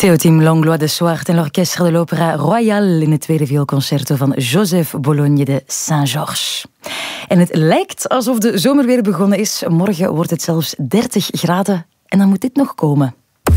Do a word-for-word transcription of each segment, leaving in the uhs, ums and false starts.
Théotime Langlois de Swart en l'Orchestre de l'Opéra Royal in het tweede vioolconcerto van Joseph Bologne de Saint-Georges. En het lijkt alsof de zomer weer begonnen is. Morgen wordt het zelfs dertig graden en dan moet dit nog komen.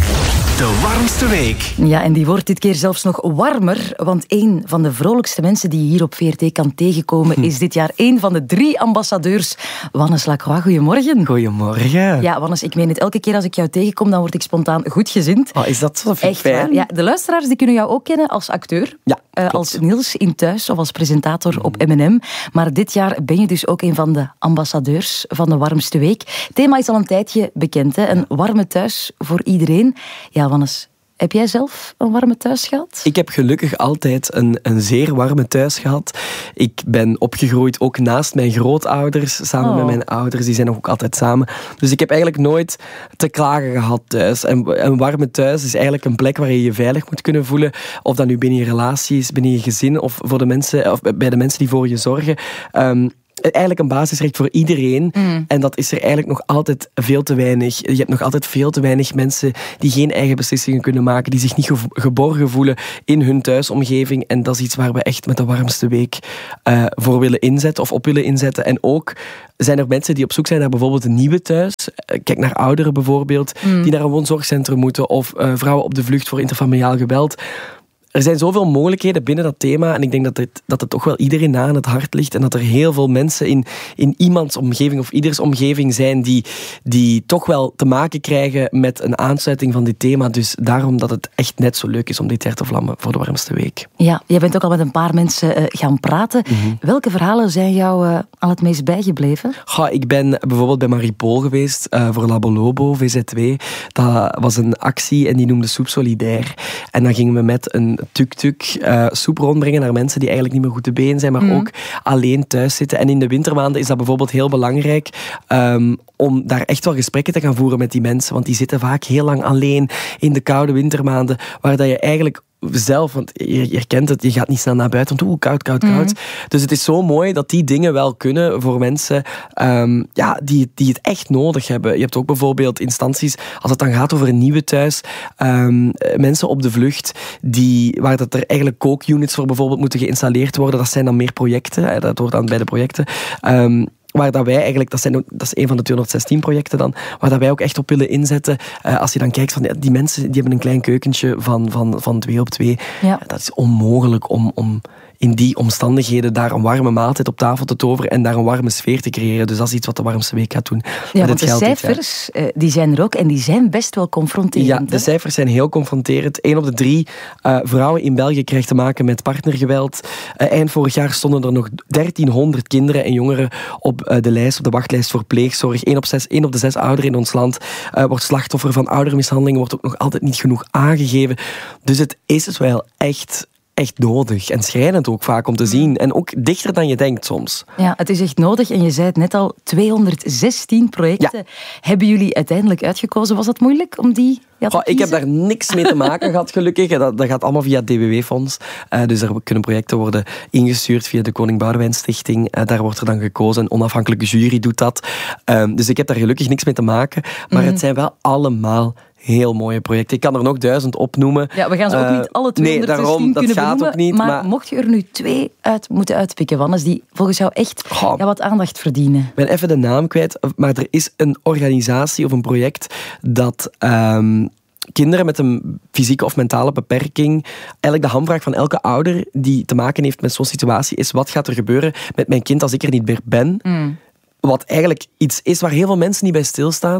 De warmste week. Ja, en die wordt dit keer zelfs nog warmer, want een van de vrolijkste mensen die je hier op V R T kan tegenkomen is dit jaar een van de drie ambassadeurs. Wannes Lacroix, goedemorgen. Goedemorgen. Ja, Wannes, ik meen het, elke keer als ik jou tegenkom, dan word ik spontaan goedgezind. Oh, is dat zo Echt fijn? waar. Ja, de luisteraars die kunnen jou ook kennen als acteur. Ja, uh, als Niels in Thuis of als presentator op M en M. Maar dit jaar ben je dus ook een van de ambassadeurs van de warmste week. Het thema is al een tijdje bekend, hè? Een warme thuis voor iedereen. Ja, Wannes, heb jij zelf een warme thuis gehad? Ik heb gelukkig altijd een, een zeer warme thuis gehad. Ik ben opgegroeid ook naast mijn grootouders, samen Oh. met mijn ouders. Die zijn nog ook altijd samen. Dus ik heb eigenlijk nooit te klagen gehad thuis. En een warme thuis is eigenlijk een plek waar je je veilig moet kunnen voelen. Of dat nu binnen je relatie is, binnen je gezin of, voor de mensen, of bij de mensen die voor je zorgen. Um, Eigenlijk een basisrecht voor iedereen. Mm. En dat is er eigenlijk nog altijd veel te weinig. Je hebt nog altijd veel te weinig mensen die geen eigen beslissingen kunnen maken, die zich niet gev- geborgen voelen in hun thuisomgeving. En dat is iets waar we echt met de warmste week uh, voor willen inzetten of op willen inzetten. En ook zijn er mensen die op zoek zijn naar bijvoorbeeld een nieuwe thuis. Kijk naar ouderen bijvoorbeeld, mm. die naar een woonzorgcentrum moeten of uh, vrouwen op de vlucht voor interfamiliaal geweld. Er zijn zoveel mogelijkheden binnen dat thema en ik denk dat het, dat het toch wel iedereen na aan het hart ligt en dat er heel veel mensen in, in iemands omgeving of ieders omgeving zijn die, die toch wel te maken krijgen met een aansluiting van dit thema. Dus daarom dat het echt net zo leuk is om dit jaar te vlammen voor de warmste week. Ja, jij bent ook al met een paar mensen uh, gaan praten. Mm-hmm. Welke verhalen zijn jou uh, al het meest bijgebleven? Goh, ik ben bijvoorbeeld bij Maripool geweest uh, voor Labo Lobo, V Z W. Dat was een actie en die noemde Soep Solidair. En dan gingen we met een tuk-tuk uh, soep rondbrengen naar mensen die eigenlijk niet meer goed te been zijn, maar mm. ook alleen thuis zitten. En in de wintermaanden is dat bijvoorbeeld heel belangrijk um, om daar echt wel gesprekken te gaan voeren met die mensen, want die zitten vaak heel lang alleen in de koude wintermaanden, waar dat je eigenlijk zelf, want je, je kent het, je gaat niet snel naar buiten, want oeh, koud, koud, koud. Mm. Dus het is zo mooi dat die dingen wel kunnen voor mensen um, ja, die, die het echt nodig hebben. Je hebt ook bijvoorbeeld instanties, als het dan gaat over een nieuwe thuis, um, mensen op de vlucht, die, waar dat er eigenlijk kookunits voor bijvoorbeeld moeten geïnstalleerd worden, dat zijn dan meer projecten, dat hoort dan bij de projecten. Um, Waar dat wij eigenlijk, dat, zijn, dat is een van de tweehonderdzestien projecten dan, waar dat wij ook echt op willen inzetten. Uh, als je dan kijkt, van die, die mensen die hebben een klein keukentje van, van, van twee op twee. Ja. Dat is onmogelijk om, om in die omstandigheden daar een warme maaltijd op tafel te toveren en daar een warme sfeer te creëren. Dus dat is iets wat de warmste week gaat doen. Ja, want de cijfers, uh, die zijn er ook en die zijn best wel confronterend. Ja, de cijfers zijn heel confronterend. Eén op de drie uh, vrouwen in België krijgt te maken met partnergeweld. Uh, eind vorig jaar stonden er nog dertienhonderd kinderen en jongeren op uh, de lijst, op de wachtlijst voor pleegzorg. Eén op, zes, één op de zes ouderen in ons land uh, wordt slachtoffer van oudermishandeling, wordt ook nog altijd niet genoeg aangegeven. Dus het is dus wel echt... echt nodig. En schrijnend ook vaak om te zien. En ook dichter dan je denkt soms. Ja, het is echt nodig. En je zei het net al, tweehonderdzestien projecten. Ja. Hebben jullie uiteindelijk uitgekozen? Was dat moeilijk om die ja, te Goh, ik heb daar niks mee te maken gehad, gelukkig. Dat, dat gaat allemaal via het D W W-fonds. Uh, dus er kunnen projecten worden ingestuurd via de Koning Boudewijn Stichting. Uh, daar wordt er dan gekozen. Een onafhankelijke jury doet dat. Um, dus ik heb daar gelukkig niks mee te maken. Maar mm-hmm. het zijn wel allemaal heel mooie projecten. Ik kan er nog duizend opnoemen. Ja, we gaan ze ook niet alle tweehonderdzestien nee, daarom, kunnen dat gaat benoemen. Ook niet, maar, maar mocht je er nu twee uit moeten uitpikken, Wannes, die volgens jou echt Goh, ja, wat aandacht verdienen? Ik ben even de naam kwijt, maar er is een organisatie of een project dat Um, kinderen met een fysieke of mentale beperking, eigenlijk de hamvraag van elke ouder die te maken heeft met zo'n situatie is, wat gaat er gebeuren met mijn kind als ik er niet meer ben? Mm. Wat eigenlijk iets is waar heel veel mensen niet bij stilstaan,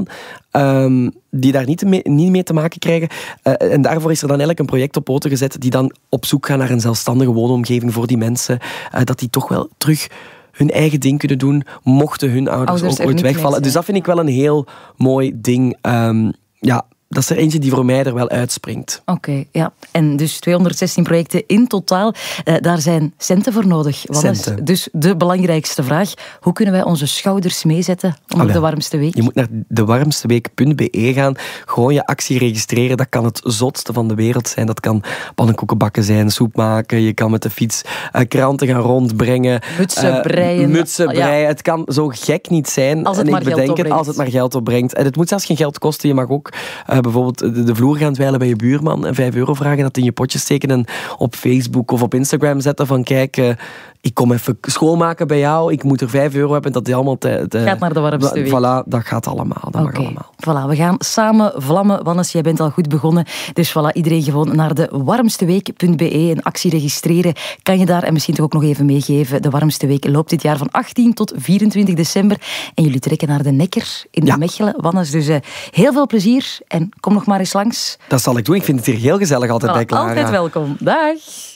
um, die daar niet mee, niet mee te maken krijgen. Uh, en daarvoor is er dan eigenlijk een project op poten gezet die dan op zoek gaat naar een zelfstandige woonomgeving voor die mensen, uh, dat die toch wel terug hun eigen ding kunnen doen, mochten hun ouders, ouders ook ooit wegvallen. Dus dat vind ik wel een heel mooi ding. Um, ja, dat is er eentje die voor mij er wel uitspringt. Oké, okay, ja. En dus tweehonderdzestien projecten in totaal. Uh, daar zijn centen voor nodig. Centen. Dus de belangrijkste vraag. Hoe kunnen wij onze schouders meezetten onder ah, de warmste week? Je moet naar de warmsteweek punt b e gaan. Gewoon je actie registreren. Dat kan het zotste van de wereld zijn. Dat kan pannenkoeken bakken zijn, soep maken. Je kan met de fiets uh, kranten gaan rondbrengen. Mutsen uh, breien. Mutsen breien. Ja. Het kan zo gek niet zijn. Als het en maar ik bedenk geld opbrengt. Het, als het maar geld opbrengt. En het moet zelfs geen geld kosten. Je mag ook... Uh, uh, bijvoorbeeld de, de vloer gaan dweilen bij je buurman en vijf euro vragen, dat in je potje steken en op Facebook of op Instagram zetten van kijk, uh, ik kom even schoonmaken bij jou, ik moet er vijf euro hebben, dat die allemaal... Te, te, gaat naar de warmste week. Voilà, dat gaat allemaal. Dat okay. mag allemaal. Voilà, we gaan samen vlammen. Wannes, jij bent al goed begonnen. Dus voilà, iedereen gewoon naar de warmsteweek punt be, een actie registreren. Kan je daar, en misschien toch ook nog even meegeven, de Warmste Week loopt dit jaar van achttien tot vierentwintig december. En jullie trekken naar de Nekker in de ja. Mechelen. Wannes, dus uh, heel veel plezier en kom nog maar eens langs. Dat zal ik doen. Ik vind het hier heel gezellig altijd voilà, bij Clara. Altijd welkom. Dag.